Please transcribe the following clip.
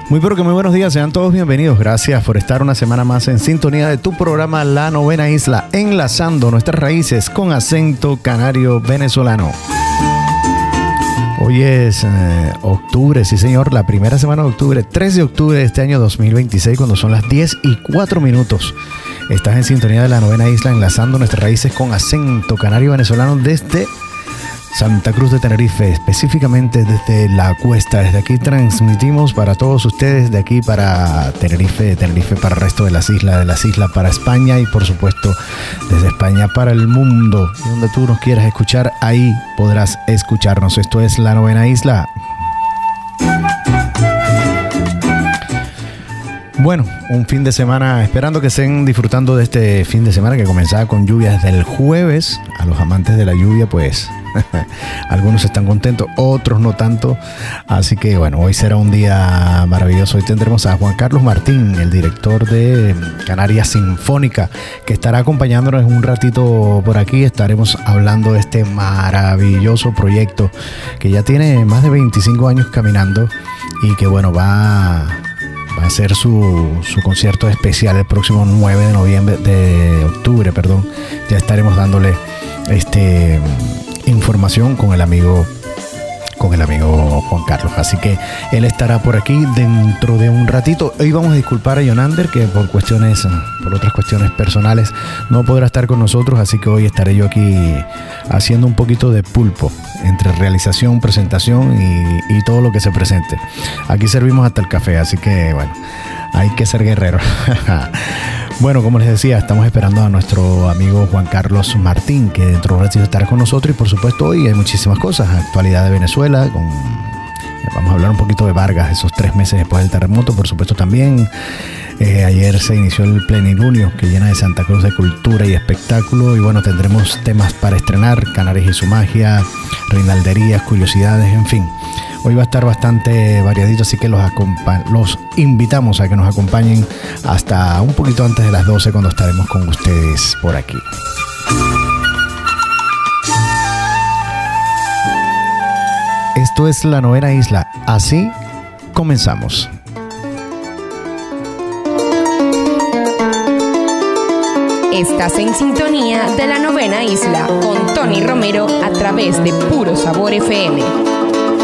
Muy pero que muy buenos días, sean todos bienvenidos. Gracias por estar una semana más en sintonía de tu programa La Novena Isla, enlazando nuestras raíces con acento canario venezolano. Hoy es octubre, sí señor, la primera semana de octubre, 3 de octubre de este año 2026, cuando son las 10:04. Estás en sintonía de La Novena Isla, enlazando nuestras raíces con acento canario venezolano desde Santa Cruz de Tenerife, específicamente desde La Cuesta. Desde aquí transmitimos para todos ustedes, de aquí para Tenerife, de Tenerife para el resto de las islas para España y por supuesto desde España para el mundo. Y donde tú nos quieras escuchar, ahí podrás escucharnos. Esto es La Novena Isla. Bueno, un fin de semana, esperando que estén disfrutando de este fin de semana que comenzaba con lluvias desde el jueves. A los amantes de la lluvia, pues algunos están contentos, otros no tanto. Así que bueno, hoy será un día maravilloso. Hoy tendremos a Juan Carlos Martín, el director de Canarias Sinfónica, que estará acompañándonos en un ratito por aquí. Estaremos hablando de este maravilloso proyecto que ya tiene más de 25 años caminando y que bueno, va a ser su concierto especial el próximo 9 de octubre. Ya estaremos dándole información con el amigo Juan Carlos, así que él estará por aquí dentro de un ratito. Hoy vamos a disculpar a Yonander, que por otras cuestiones personales no podrá estar con nosotros, así que hoy estaré yo aquí haciendo un poquito de pulpo entre realización, presentación y todo lo que se presente. Aquí servimos hasta el café, así que bueno, hay que ser guerrero. Bueno, como les decía, estamos esperando a nuestro amigo Juan Carlos Martín, que dentro de un ratito estará con nosotros. Y por supuesto hoy hay muchísimas cosas, actualidad de Venezuela, vamos a hablar un poquito de Vargas, esos 3 meses después del terremoto. Por supuesto también ayer se inició el plenilunio que llena de Santa Cruz de cultura y espectáculo. Y bueno, tendremos temas para estrenar, Canarias y su magia, reinalderías, curiosidades, en fin. Hoy va a estar bastante variadito, así que los invitamos a que nos acompañen hasta un poquito antes de las 12, cuando estaremos con ustedes por aquí. Esto es La Novena Isla. Así comenzamos. Estás en sintonía de La Novena Isla con Tony Romero a través de Puro Sabor FM.